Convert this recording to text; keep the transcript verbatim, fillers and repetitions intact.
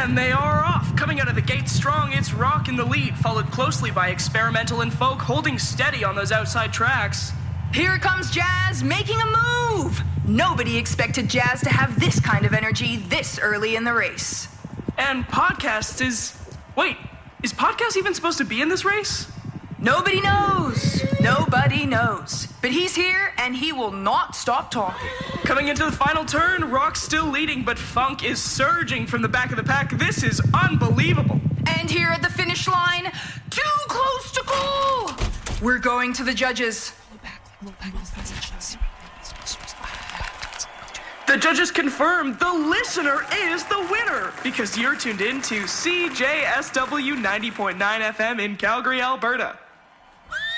And they are off. Coming out of the gate strong, it's Rock in the lead, followed closely by Experimental and Folk holding steady on those outside tracks. Here comes Jazz making a move. Nobody expected Jazz to have this kind of energy this early in the race. And Podcast is... Wait, is Podcast even supposed to be in this race? Nobody knows. Nobody knows. But he's here, and he will not stop talking. Coming into the final turn, Rock's still leading, but Funk is surging from the back of the pack. This is unbelievable. And here at the finish line, too close to call. We're going to the judges. The judges confirm the listener is the winner because you're tuned in to C J S W ninety point nine F M in Calgary, Alberta.